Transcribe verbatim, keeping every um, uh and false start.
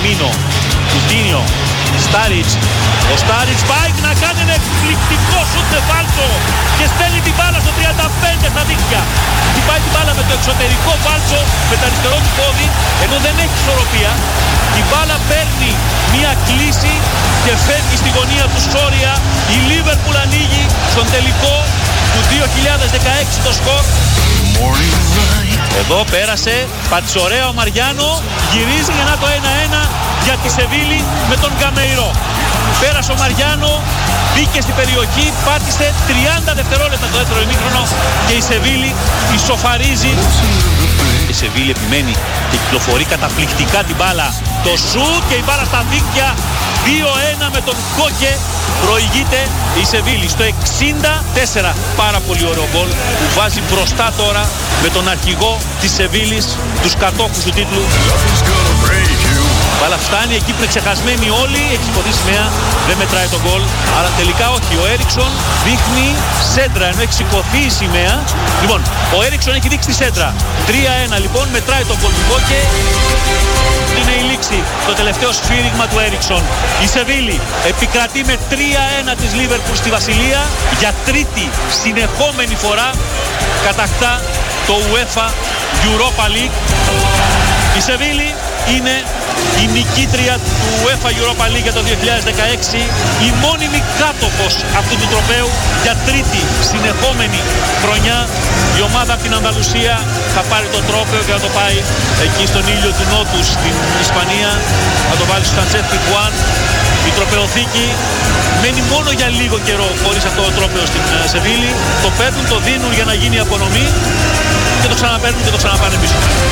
Φιρμίνο, Κουτίνιο, Στάριτς. Ο Στάριτς πάει να κάνει ένα εκπληκτικό σουτ με φάλτσο και στέλνει την μπάλα στο τριάντα πέντε στα δίχτυα. Χτυπάει την μπάλα με το εξωτερικό φάλτσο με το αριστερό του πόδι, ενώ δεν έχει ισορροπία. Η μπάλα παίρνει μία κλίση και φεύγει στη γωνία του Σόρια. Η Λίβερπουλ ανοίγει στον τελικό του δύο χιλιάδες δεκαέξι το σκορ. Εδώ πέρασε, πάτησε ωραία ο Μαριάνο, γυρίζει για να το ένα ένα για τη Σεβίλη με τον Γκαμεϊρό. Πέρασε ο Μαριάνο, μπήκε στην περιοχή, πάτησε τριάντα δευτερόλεπτα το δεύτερο ημίχρονο και η Σεβίλη ισοφαρίζει. Η Σεβίλη επιμένει και κυκλοφορεί καταπληκτικά την μπάλα. Το σουτ και η μπάλα στα δίκτυα. δύο ένα με τον Κόκε. Προηγείται η Σεβίλη στο εξήντα τέσσερα. Πάρα πολύ ωραίο γκολ που βάζει μπροστά τώρα με τον αρχηγό της Σεβίλης, τους κατόχους του τίτλου. Μπάλα φτάνει εκεί που είναι ξεχασμένοι όλοι, έχει σηκωθεί σημαία, δεν μετράει τον γκολ. Αλλά τελικά όχι, ο Έριξον δείχνει σέντρα ενώ έχει σηκωθεί η σημαία. Λοιπόν, ο Έριξον έχει δείξει τη σέντρα. τρία ένα λοιπόν, μετράει τον γκολ του Κόκε. Είναι η λήξη, το τελευταίο σφύριγμα του Έριξον. Η Σεβίλη επικρατεί με τρία ένα της Λίβερπουλ στη Βασιλεία. Για τρίτη συνεχόμενη φορά κατακτά το UEFA Europa League. Η Σεβίλη είναι η νικήτρια του UEFA Europa League για το δύο χιλιάδες δεκαέξι, η μόνιμη κάτοχος αυτού του τροπαίου για τρίτη συνεχόμενη χρονιά. Η ομάδα από την Ανδαλουσία θα πάρει το τρόπαιο και θα το πάει εκεί στον ήλιο του Νότου στην Ισπανία, θα το βάλει στο Σαντσές Πιχουάν. Η τροπαιοθήκη μένει μόνο για λίγο καιρό χωρίς αυτό το τρόπαιο στην Σεβίλη. Το παίρνουν, το δίνουν για να γίνει η απονομή και το ξαναπαίρνουν και το ξαναπάνε πίσω.